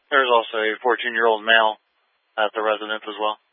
There's also a 14-year-old male at the residence as well.